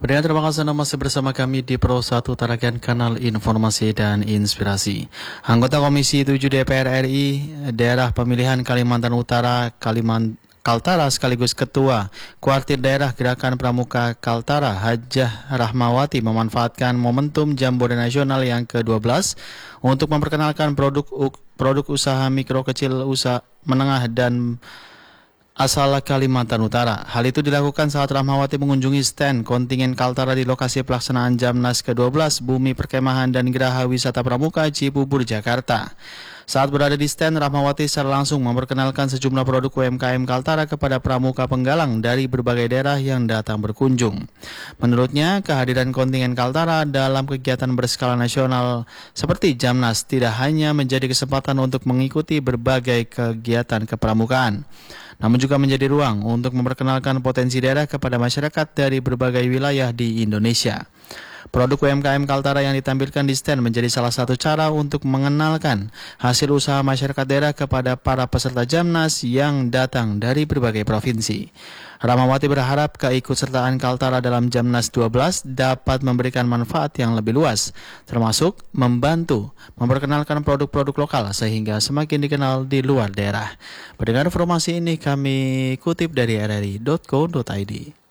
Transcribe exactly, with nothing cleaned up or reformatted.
Pendengar, terima kasih Anda masih bersama kami di Pro satu Tarakan Kanal Informasi dan Inspirasi. Anggota Komisi tujuh D P R R I Daerah Pemilihan Kalimantan Utara Kalimantan Kaltara sekaligus Ketua Kuartir Daerah Gerakan Pramuka Kaltara Hajah Rahmawati memanfaatkan momentum Jambore Nasional yang ke dua belas untuk memperkenalkan produk produk usaha mikro kecil usaha menengah dan asal Kalimantan Utara. Hal itu dilakukan saat Rahmawati mengunjungi stand kontingen Kaltara di lokasi pelaksanaan Jamnas ke dua belas Bumi Perkemahan dan Geraha Wisata Pramuka Cibubur, Jakarta. Saat berada di stand, Rahmawati secara langsung memperkenalkan sejumlah produk U M K M Kaltara kepada pramuka penggalang dari berbagai daerah yang datang berkunjung. Menurutnya, kehadiran kontingen Kaltara dalam kegiatan berskala nasional seperti Jamnas tidak hanya menjadi kesempatan untuk mengikuti berbagai kegiatan kepramukaan, namun juga menjadi ruang untuk memperkenalkan potensi daerah kepada masyarakat dari berbagai wilayah di Indonesia. Produk U M K M Kaltara yang ditampilkan di stand menjadi salah satu cara untuk mengenalkan hasil usaha masyarakat daerah kepada para peserta Jamnas yang datang dari berbagai provinsi. Rahmawati berharap keikutsertaan Kaltara dalam Jamnas dua belas dapat memberikan manfaat yang lebih luas, termasuk membantu memperkenalkan produk-produk lokal sehingga semakin dikenal di luar daerah. Pendengar, informasi ini kami kutip dari r r i titik co titik i d.